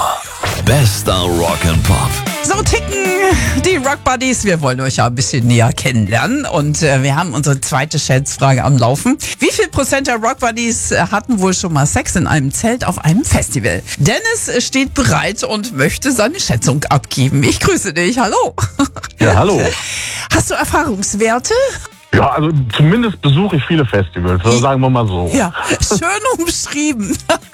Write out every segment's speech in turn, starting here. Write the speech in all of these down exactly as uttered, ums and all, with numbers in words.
Bester Rock and Pop. So ticken die Rock Buddies. Wir wollen euch ja ein bisschen näher kennenlernen und äh, wir haben unsere zweite Schätzfrage am Laufen. Wie viel Prozent der Rock Buddies äh, hatten wohl schon mal Sex in einem Zelt auf einem Festival? Dennis äh, steht bereit und möchte seine Schätzung abgeben. Ich grüße dich. Hallo. Ja, hallo. Hast du Erfahrungswerte? Ja, also zumindest besuche ich viele Festivals, also sagen wir mal so. Ja, schön umschrieben.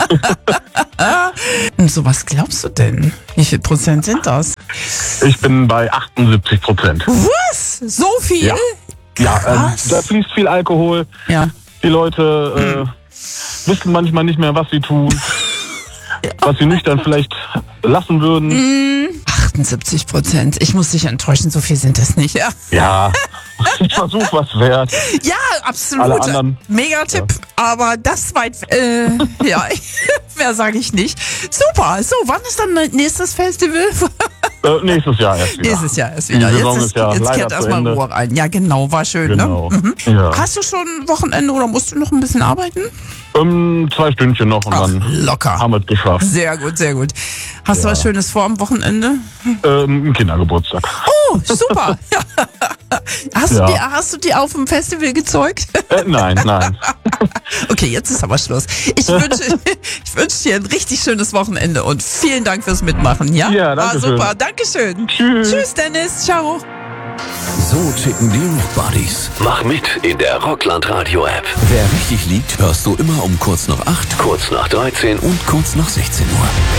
Und so, was glaubst du denn? Wie viel Prozent sind das? Ich bin bei achtundsiebzig Prozent. Was? So viel? Ja, ja ähm, Krass. da fließt viel Alkohol. Ja. Die Leute äh, wissen manchmal nicht mehr, was sie tun. Was sie nüchtern vielleicht lassen würden. achtundsiebzig Prozent. Ich muss dich enttäuschen, so viel sind es nicht. Ja, Ja, ich versuche was wert. ja absolut. Alle anderen- Mega-Tipp. Aber das weit. Äh, ja, mehr sage ich nicht. Super. So, wann ist dann nächstes Festival? Äh, nächstes Jahr erst wieder. Nächstes Jahr erst wieder. Die Saison Jetzt, ist ja jetzt leider kehrt zu erstmal Ende. Ruhe rein. Ja, genau. War schön, Genau. ne? Mhm. Ja. Hast du schon Wochenende oder musst du noch ein bisschen arbeiten? Ähm, zwei Stündchen noch und Ach, dann locker. haben wir es geschafft. Sehr gut, sehr gut. Hast du Ja. was Schönes vor am Wochenende? Ähm, ein Kindergeburtstag. Oh, super. Ja. Hast, Ja. du die, hast du die auf dem Festival gezeugt? Äh, nein, nein. Okay, jetzt ist aber Schluss. Ich wünsche, ich wünsche dir ein richtig schönes Wochenende und vielen Dank fürs Mitmachen. Ja, Ja, danke War schön. super. Dankeschön. Tschüss. Tschüss, Dennis. Ciao. So ticken die Rock Buddies. Mach mit in der Rockland Radio App. Wer richtig liegt, hörst du immer um kurz nach acht, kurz nach dreizehn und kurz nach sechzehn Uhr.